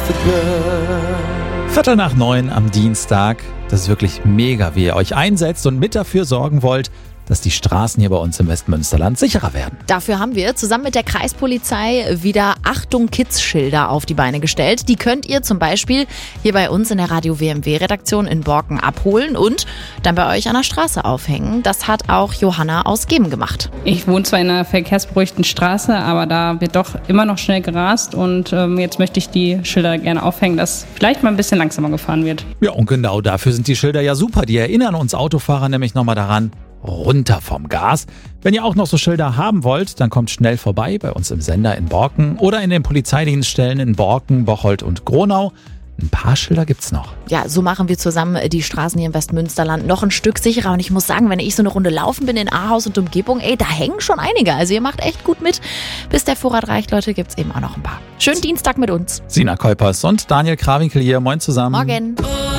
8:45 am Dienstag. Das ist wirklich mega, wie ihr euch einsetzt und mit dafür sorgen wollt, dass die Straßen hier bei uns im Westmünsterland sicherer werden. Dafür haben wir zusammen mit der Kreispolizei wieder Achtung Kids-Schilder auf die Beine gestellt. Die könnt ihr zum Beispiel hier bei uns in der Radio WMW-Redaktion in Borken abholen und dann bei euch an der Straße aufhängen. Das hat auch Johanna aus Gemen gemacht. Ich wohne zwar in einer verkehrsberuhigten Straße, aber da wird doch immer noch schnell gerast und jetzt möchte ich die Schilder gerne aufhängen, dass vielleicht mal ein bisschen langsamer gefahren wird. Ja, und genau dafür sind die Schilder ja super. Die erinnern uns Autofahrer nämlich nochmal daran, runter vom Gas. Wenn ihr auch noch so Schilder haben wollt, dann kommt schnell vorbei bei uns im Sender in Borken oder in den Polizeidienststellen in Borken, Bocholt und Gronau. Ein paar Schilder gibt's noch. Ja, so machen wir zusammen die Straßen hier im Westmünsterland noch ein Stück sicherer. Und ich muss sagen, wenn ich so eine Runde laufen bin in Ahaus und Umgebung, da hängen schon einige. Also ihr macht echt gut mit. Bis der Vorrat reicht, Leute, gibt's eben auch noch ein paar. Schönen Dienstag mit uns. Sina Kuipers und Daniel Krawinkel hier. Moin zusammen. Morgen.